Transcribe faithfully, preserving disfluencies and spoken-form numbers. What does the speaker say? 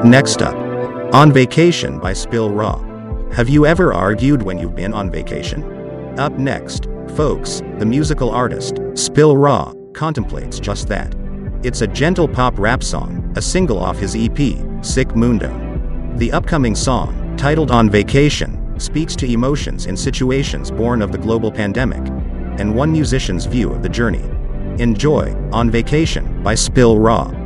Next up, On Vacation by Spill Raw. Have you ever argued when you've been on vacation? Up next, folks, the musical artist, Spill Raw, contemplates just that. It's a gentle pop rap song, a single off his E P, Sick Mundo. The upcoming song, titled On Vacation, speaks to emotions in situations born of the global pandemic, and one musician's view of the journey. Enjoy On Vacation by Spill Raw.